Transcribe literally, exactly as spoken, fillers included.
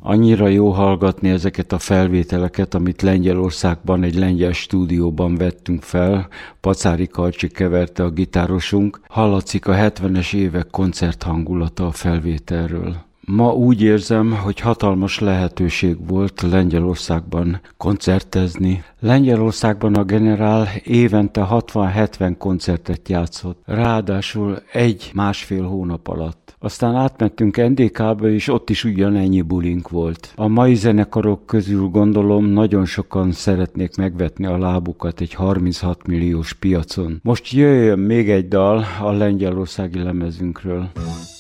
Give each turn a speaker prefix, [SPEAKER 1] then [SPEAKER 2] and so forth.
[SPEAKER 1] Annyira jó hallgatni ezeket a felvételeket, amit Lengyelországban egy lengyel stúdióban vettünk fel. Pacári Karcsi keverte a gitárosunk. Hallatszik a hetvenes évek koncerthangulata a felvételről. Ma úgy érzem, hogy hatalmas lehetőség volt Lengyelországban koncertezni. Lengyelországban a Generál évente hatvan-hetven koncertet játszott, ráadásul egy-másfél hónap alatt. Aztán átmentünk en dé ká-ba, és ott is ugyanennyi bulink volt. A mai zenekarok közül gondolom nagyon sokan szeretnék megvetni a lábukat egy harminchat milliós piacon. Most jöjjön még egy dal a lengyelországi lemezünkről.